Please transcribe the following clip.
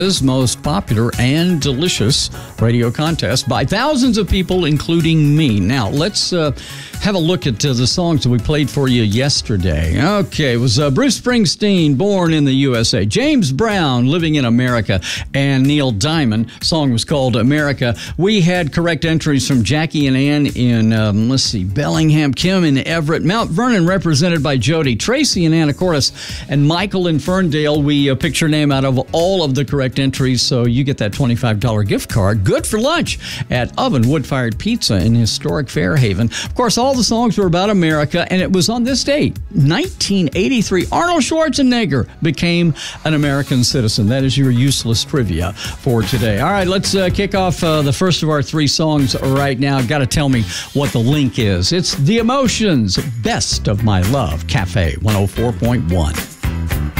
most popular and delicious radio contest by thousands of people, including me. Now, let's have a look at the songs that we played for you yesterday. Okay, it was Bruce Springsteen, Born in the USA, James Brown, Living in America, and Neil Diamond. Song was called America. We had correct entries from Jackie and Ann in, Bellingham, Kim in Everett, Mount Vernon represented by Jody, Tracy in Anacortes, and Michael in Ferndale. We picked your name out of all of the correct entries, so you get that $25 gift card. Good for lunch at Oven Wood-Fired Pizza in historic Fairhaven. Of course, all the songs were about America, and it was on this date, 1983, Arnold Schwarzenegger became an American citizen. That is your useless trivia for today. All right, let's kick off the first of our three songs right now. Got to tell me what the link is. It's The Emotions, Best of My Love, Cafe 104.1.